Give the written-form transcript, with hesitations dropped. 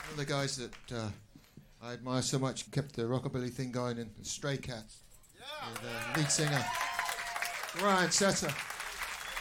One of the guys that I admire so much kept the rockabilly thing going in Stray Cats. With lead singer Ryan Setter.